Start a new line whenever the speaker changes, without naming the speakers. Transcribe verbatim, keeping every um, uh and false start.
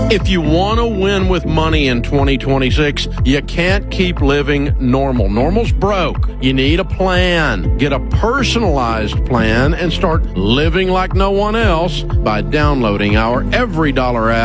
If you want to win with money in twenty twenty-six, you can't keep living normal. Normal's broke. You need a plan. Get a personalized plan and start living like no one else by downloading our Every Dollar app.